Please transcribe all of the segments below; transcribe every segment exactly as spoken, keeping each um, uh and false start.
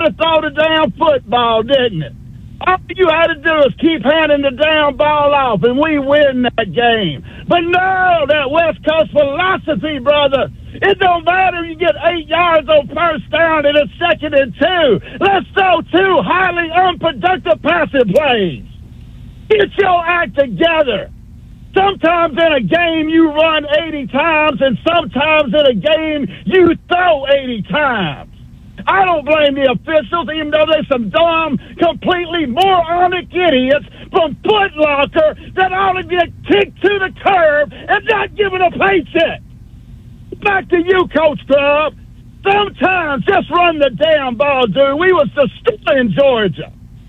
to throw the damn football, didn't it? All you had to do is keep handing the damn ball off, and we win that game. But no, that West Coast philosophy, brother, it don't matter if you get eight yards on first down and it's second and two. Let's throw two highly unproductive passing plays. Get your act together. Sometimes in a game you run eighty times, and sometimes in a game you throw eighty times. I don't blame the officials, even though they're some dumb, completely moronic idiots from Foot Locker that ought to get kicked to the curb and not given a paycheck. Back to you, Coach Grubb. Sometimes just run the damn ball, dude. We was destroying Georgia.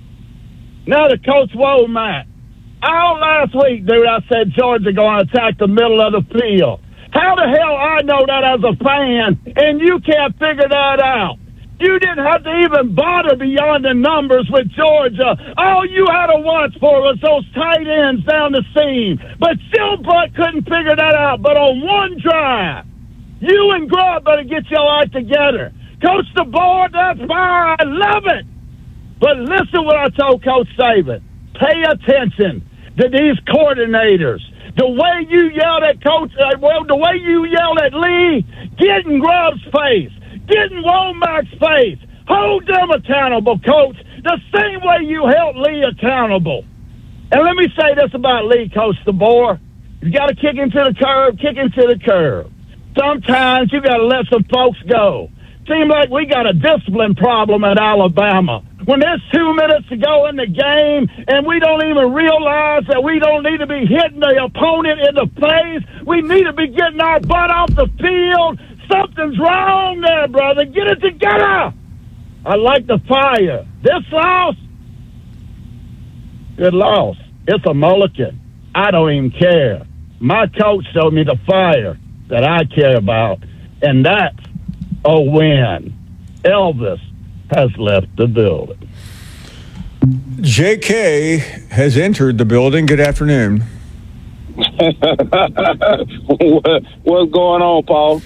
Now to Coach Womack. All last week, dude, I said Georgia going to attack the middle of the field. How the hell I know that as a fan, and you can't figure that out? You didn't have to even bother beyond the numbers with Georgia. All you had to watch for was those tight ends down the seam. But Silbutt couldn't figure that out. But on one drive, you and Grubb better get your life together. Coach DeBoer, that's fire. I love it. But listen what I told Coach Saban. Pay attention to these coordinators. The way you yelled at Coach, uh, well, the way you yelled at Lee, get in Grubb's face. Get in Womack's face. Hold them accountable, Coach, the same way you held Lee accountable. And let me say this about Lee, Coach DeBoer. You got to kick him to the curb, kick him to the curb. Sometimes you got to let some folks go. Seems like we got a discipline problem at Alabama. When there's two minutes to go in the game and we don't even realize that we don't need to be hitting the opponent in the face, we need to be getting our butt off the field. Something's wrong there, brother. Get it together. I like the fire. This loss, good loss. It's a mulligan. I don't even care. My coach showed me the fire that I care about, and that's a win. Elvis has left the building. J K has entered the building. Good afternoon. What's going on, Paul?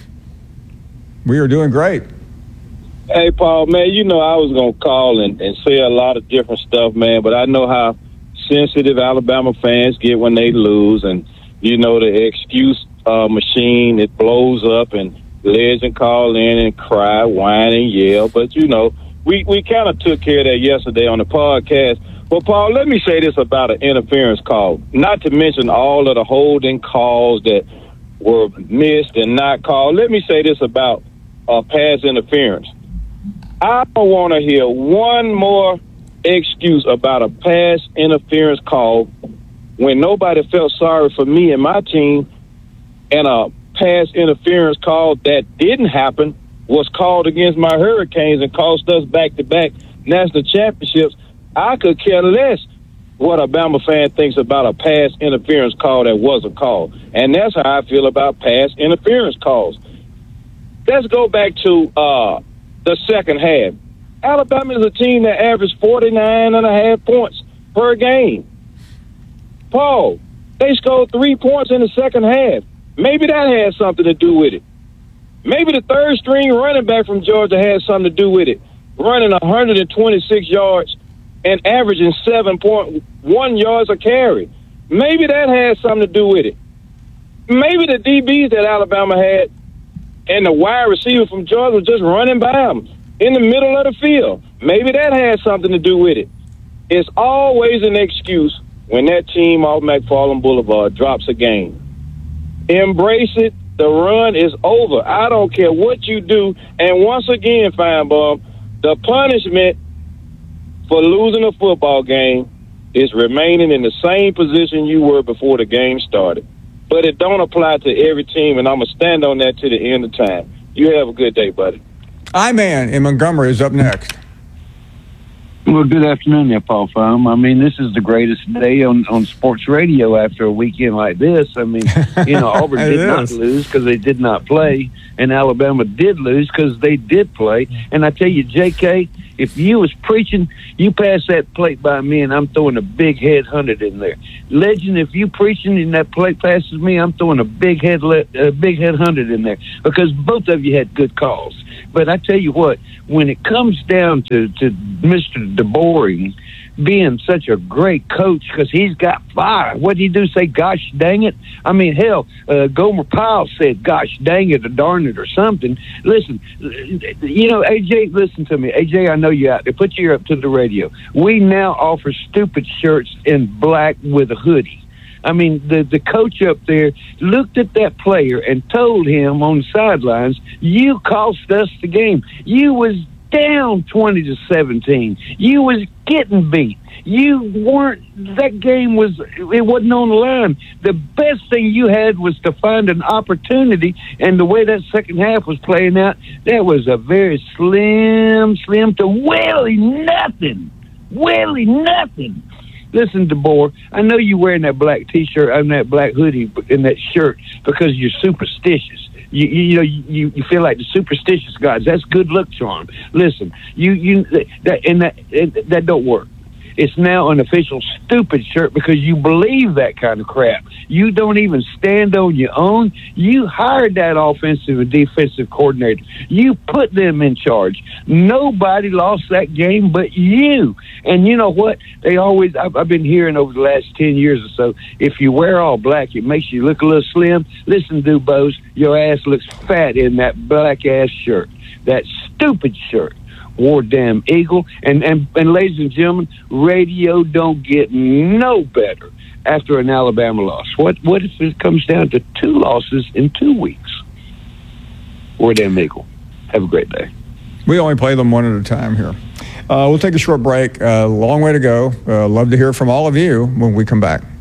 We are doing great. Hey, Paul, man, you know I was going to call and, and say a lot of different stuff, man, but I know how sensitive Alabama fans get when they lose, and, you know, the excuse uh, machine, it blows up, and legend call in and cry, whine, and yell. But, you know, we, we kind of took care of that yesterday on the podcast. But, Paul, let me say this about an interference call, not to mention all of the holding calls that were missed and not called. Let me say this about uh, pass interference. I don't want to hear one more excuse about a pass interference call when nobody felt sorry for me and my team, and a pass interference call that didn't happen was called against my Hurricanes and cost us back-to-back national championships. I could care less what a Bama fan thinks about a pass interference call that wasn't called. And that's how I feel about pass interference calls. Let's go back to uh, the second half. Alabama is a team that averaged forty-nine and a half points per game. Paul, they scored three points in the second half. Maybe that had something to do with it. Maybe the third string running back from Georgia had something to do with it, running one hundred twenty-six yards and averaging seven point one yards a carry. Maybe that had something to do with it. Maybe the D Bs that Alabama had and the wide receiver from Georgia was just running by them in the middle of the field. Maybe that had something to do with it. It's always an excuse when that team off McFarland Boulevard drops a game. Embrace it. The run is over. I don't care what you do. And once again, Feinbaum, the punishment for losing a football game is remaining in the same position you were before the game started. But it don't apply to every team, and I'm going to stand on that to the end of time. You have a good day, buddy. I-Man in Montgomery is up next. Well, good afternoon there, Paul Foam. I mean, this is the greatest day on, on sports radio after a weekend like this. I mean, you know, Auburn did not lose because they did not play, and Alabama did lose because they did play. And I tell you, J K, if you was preaching, you pass that plate by me, and I'm throwing a big head hundred in there. Legend, if you preaching and that plate passes me, I'm throwing a big head le- a big head hundred in there because both of you had good calls. But I tell you what, when it comes down to, to Mister DeBoer being such a great coach because he's got fire. What did he do? Say, gosh dang it? I mean, hell, uh, Gomer Pyle said, gosh dang it or darn it or something. Listen, you know, A J, listen to me. A J, I know you out there. Put your ear up to the radio. We now offer stupid shirts in black with a hoodie. I mean, the, the coach up there looked at that player and told him on the sidelines, you cost us the game. You was down twenty to seventeen. You was getting beat. You weren't, that game was, it wasn't on the line. The best thing you had was to find an opportunity, and the way that second half was playing out, that was a very slim, slim to welly nothing. Welly nothing. Listen, DeBoer, I know you're wearing that black T-shirt and that black hoodie and that shirt because you're superstitious. You, you, you know, you, you feel like the superstitious gods. That's good luck charm. Listen, you, you, that, and that, it, that don't work. It's now an official stupid shirt because you believe that kind of crap. You don't even stand on your own. You hired that offensive and defensive coordinator. You put them in charge. Nobody lost that game but you. And you know what? They always, I've, I've been hearing over the last ten years or so, if you wear all black, it makes you look a little slim. Listen, Dubose, your ass looks fat in that black-ass shirt. That stupid shirt. War damn eagle. And, and and ladies and gentlemen, radio don't get no better after an Alabama loss. What what if it comes down to two losses in two weeks? War damn eagle. Have a great day. We only play them one at a time here. Uh, we'll take a short break. A uh, long way to go. Uh, love to hear from all of you when we come back.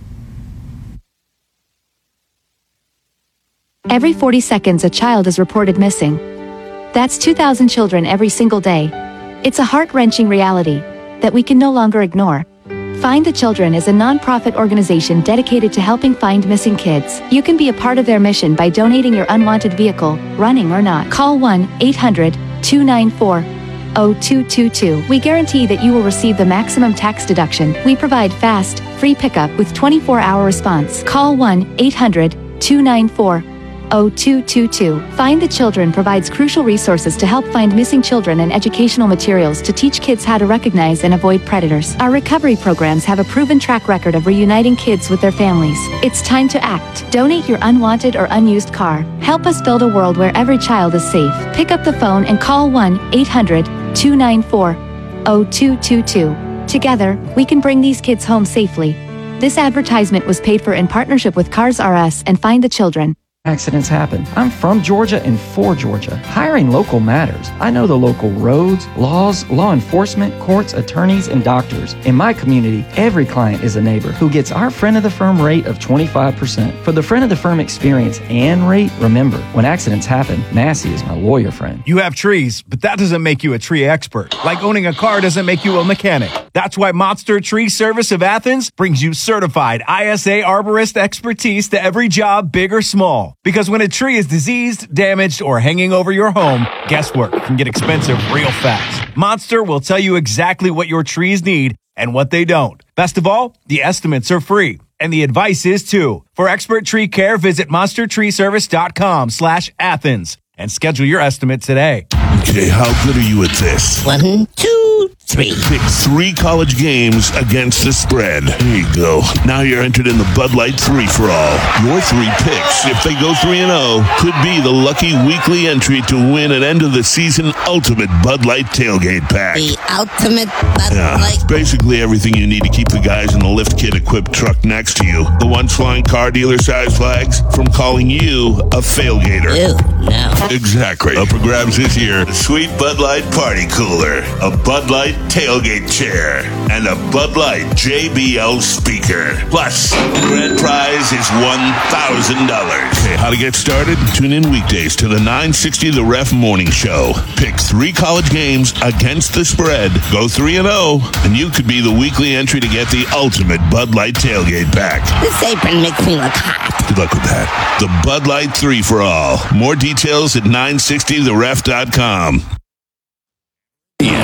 Every forty seconds, a child is reported missing. That's two thousand children every single day. It's a heart-wrenching reality that we can no longer ignore. Find the Children is a non-profit organization dedicated to helping find missing kids. You can be a part of their mission by donating your unwanted vehicle, running or not. Call one eight hundred two nine four zero two two two. We guarantee that you will receive the maximum tax deduction. We provide fast, free pickup with twenty-four hour response. Call one eight hundred two nine four zero two two two. Find the Children provides crucial resources to help find missing children and educational materials to teach kids how to recognize and avoid predators. Our recovery programs have a proven track record of reuniting kids with their families. It's time to act. Donate your unwanted or unused car. Help us build a world where every child is safe. Pick up the phone and call one eight hundred two nine four zero two two two. Together, we can bring these kids home safely. This advertisement was paid for in partnership with Cars R Us and Find the Children. Accidents happen. I'm from Georgia and for Georgia. Hiring local matters. I know the local roads, laws, law enforcement, courts, attorneys, and doctors. In my community, every client is a neighbor who gets our friend of the firm rate of twenty-five percent. For the friend of the firm experience and rate, remember, when accidents happen, Massey is my lawyer friend. You have trees, but that doesn't make you a tree expert. Like owning a car doesn't make you a mechanic. That's why Monster Tree Service of Athens brings you certified I S A arborist expertise to every job, big or small. Because when a tree is diseased, damaged, or hanging over your home, guesswork can get expensive real fast. Monster will tell you exactly what your trees need and what they don't. Best of all, the estimates are free. And the advice is too. For expert tree care, visit monster tree service dot com slash Athens and schedule your estimate today. Okay, how good are you at this? One, two, three. Pick three college games against the spread. There you go. Now you're entered in the Bud Light three for all. Your three picks, if they go three and oh, could be the lucky weekly entry to win an end-of-the-season ultimate Bud Light tailgate pack. The ultimate Bud yeah, Light. Basically everything you need to keep the guys in the lift kit-equipped truck next to you. The ones flying car dealer-sized flags from calling you a failgater. Ew, no. Exactly. Up for grabs this year, a sweet Bud Light party cooler, a Bud Light tailgate chair, and a Bud Light J B L speaker. Plus, the grand prize is one thousand dollars. Okay, how to get started? Tune in weekdays to the nine sixty The Ref Morning Show. Pick three college games against the spread. Go three and oh, and you could be the weekly entry to get the ultimate Bud Light tailgate pack. This apron makes me look hot. Good luck with that. The Bud Light three for all. More details at nine sixty the ref dot com. Yeah.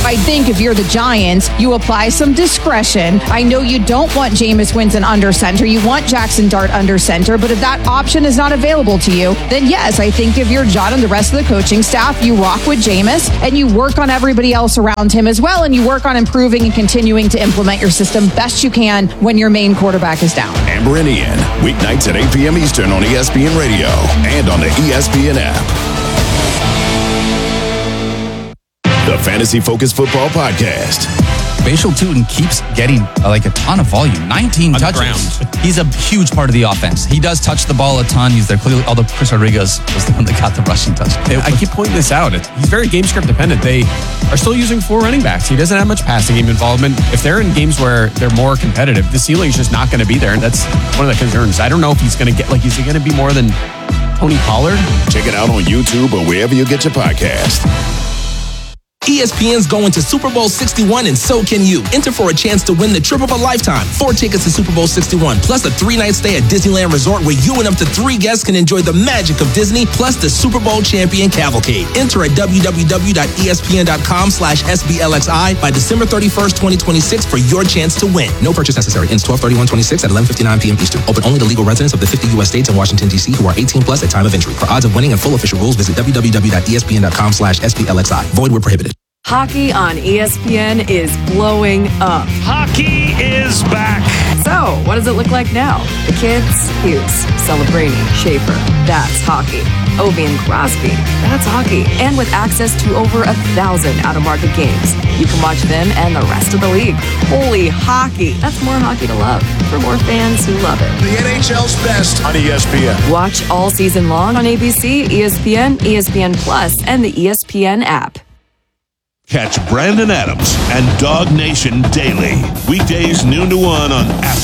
I think if you're the Giants, you apply some discretion. I know you don't want Jameis Winston under center. You want Jackson Dart under center. But if that option is not available to you, then yes, I think if you're John and the rest of the coaching staff, you rock with Jameis and you work on everybody else around him as well. And you work on improving and continuing to implement your system best you can when your main quarterback is down. Amber and Ian, weeknights at eight p.m. Eastern on E S P N Radio and on the E S P N app. The Fantasy Focus Football Podcast. Bashal Tutin keeps getting uh, like a ton of volume. nineteen touches. He's a huge part of the offense. He does touch the ball a ton. He's there clearly, although Chris Rodriguez was the one that got the rushing touch. I keep pointing this out. He's very game script dependent. They are still using four running backs. He doesn't have much passing game involvement. If they're in games where they're more competitive, the ceiling's just not going to be there. And that's one of the concerns. I don't know if he's going to get, like, is he going to be more than Tony Pollard? Check it out on YouTube or wherever you get your podcast. E S P N's going to Super Bowl sixty-one, and so can you. Enter for a chance to win the trip of a lifetime. Four tickets to Super Bowl sixty-one, plus a three-night stay at Disneyland Resort where you and up to three guests can enjoy the magic of Disney, plus the Super Bowl Champion Cavalcade. Enter at www.espn.com slash SBLXI by December thirty-first, twenty twenty-six for your chance to win. No purchase necessary. Ends twelve thirty-one twenty-six at eleven fifty-nine p.m. Eastern. Open only to legal residents of the fifty U S states and Washington, D C who are eighteen plus at time of entry. For odds of winning and full official rules, visit www.espn.com slash SBLXI. Void where prohibited. Hockey on E S P N is blowing up. Hockey is back. So, what does it look like now? The kids, Hughes, Celebrini, Schaefer. That's hockey. Ovi and Crosby. That's hockey. And with access to over a thousand out-of-market games, you can watch them and the rest of the league. Holy hockey. That's more hockey to love for more fans who love it. The N H L's best on E S P N. Watch all season long on A B C, E S P N, E S P N Plus, and the E S P N app. Catch Brandon Adams and Dog Nation daily. Weekdays noon to one on After